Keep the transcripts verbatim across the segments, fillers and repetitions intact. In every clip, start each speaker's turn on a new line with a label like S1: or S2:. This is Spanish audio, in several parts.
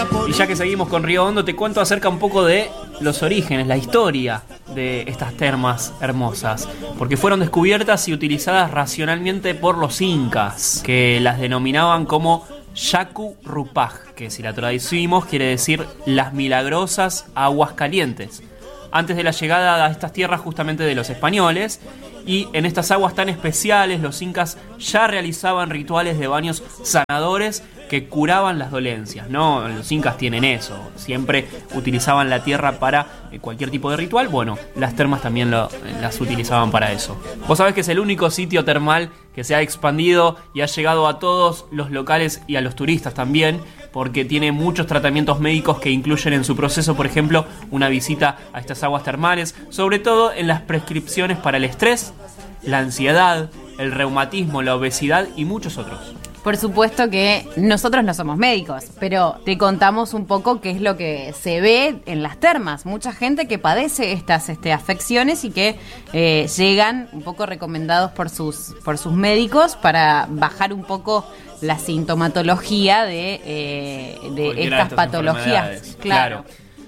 S1: Y ya que seguimos con Río Hondo, te cuento acerca un poco de los orígenes, la historia de estas termas hermosas, porque fueron descubiertas y utilizadas racionalmente por los incas, que las denominaban como Yacu Rupaj, que si la traducimos quiere decir las milagrosas aguas calientes, antes de la llegada a estas tierras justamente de los españoles. Y en estas aguas tan especiales los incas ya realizaban rituales de baños sanadores que curaban las dolencias, ¿no? Los incas tienen eso, siempre utilizaban la tierra para cualquier tipo de ritual. Bueno, las termas también lo, las utilizaban para eso. Vos sabés que es el único sitio termal que se ha expandido y ha llegado a todos los locales y a los turistas también, porque tiene muchos tratamientos médicos que incluyen en su proceso, por ejemplo, una visita a estas aguas termales, sobre todo en las prescripciones para el estrés, la ansiedad, el reumatismo, la obesidad y muchos otros.
S2: Por supuesto que nosotros no somos médicos, pero te contamos un poco qué es lo que se ve en las termas. Mucha gente que padece estas este, afecciones y que eh, llegan un poco recomendados por sus, por sus médicos para bajar un poco la sintomatología de, eh, de estas, de estas patologías. Claro. claro.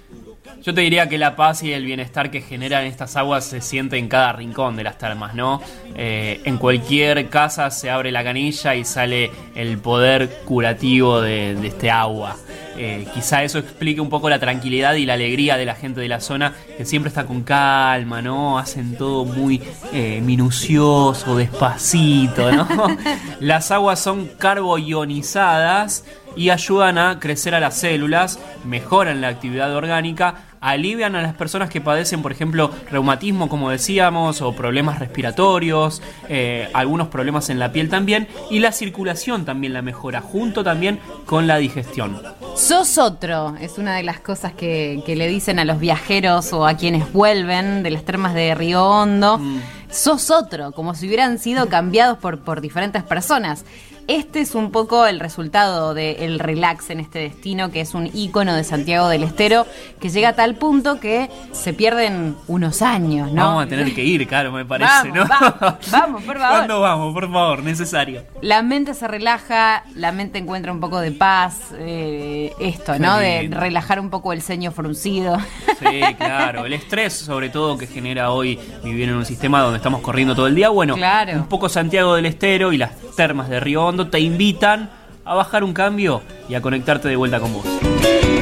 S1: Yo te diría que la paz y el bienestar que generan estas aguas se siente en cada rincón de las termas, ¿no? Eh, en cualquier casa se abre la canilla y sale el poder curativo de, de este agua. Eh, quizá eso explique un poco la tranquilidad y la alegría de la gente de la zona, que siempre está con calma, ¿no? Hacen todo muy eh, minucioso, despacito, ¿no? Las aguas son carboionizadas y ayudan a crecer a las células, mejoran la actividad orgánica, alivian a las personas que padecen, por ejemplo, reumatismo, como decíamos, o problemas respiratorios, eh, algunos problemas en la piel también, y la circulación también la mejora, junto también con la digestión.
S2: Sos otro, es una de las cosas que, que le dicen a los viajeros o a quienes vuelven de las termas de Río Hondo. Mm. Sos otro, como si hubieran sido cambiados por, por diferentes personas. Este es un poco el resultado del relax en este destino, que es un ícono de Santiago del Estero, que llega a tal punto que se pierden unos años, ¿no?
S1: Vamos a tener que ir, claro, me parece,
S2: vamos,
S1: ¿no?
S2: Vamos, vamos, por favor.
S1: ¿Cuándo vamos? Por favor, necesario.
S2: La mente se relaja, la mente encuentra un poco de paz, eh, esto, ¿no? De relajar un poco el ceño fruncido.
S1: Sí, claro. El estrés, sobre todo, que genera hoy vivir en un sistema donde estamos corriendo todo el día. Bueno, claro. Un poco Santiago del Estero y las termas de Río Hondo te invitan a bajar un cambio y a conectarte de vuelta con vos.